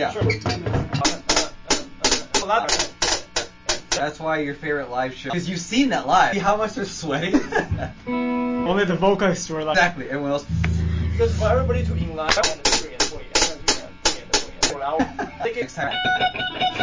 Yeah. Sure. That's why your favorite live show. Because you've seen that live. See how much they're sweating? Only the vocalists were like... Exactly. Everyone else... Because for everybody to in line, and 3 and 20, and 3 and 20, 20 and 20. Next time.